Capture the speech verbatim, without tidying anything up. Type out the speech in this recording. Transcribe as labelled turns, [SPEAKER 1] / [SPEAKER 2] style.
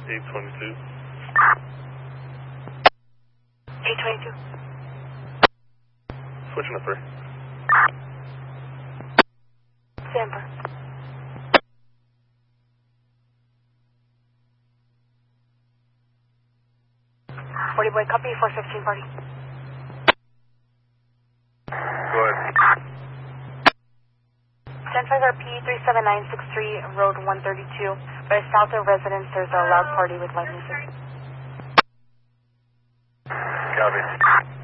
[SPEAKER 1] eight twenty-two.
[SPEAKER 2] eight twenty-two.
[SPEAKER 1] Switching to three.
[SPEAKER 2] Denver. forty boy, copy, four fifteen party.
[SPEAKER 1] Go ahead.
[SPEAKER 2] ten five R P three seven nine six three, road one thirty-two. By south of residence, there's a loud party with live music.
[SPEAKER 1] Copy.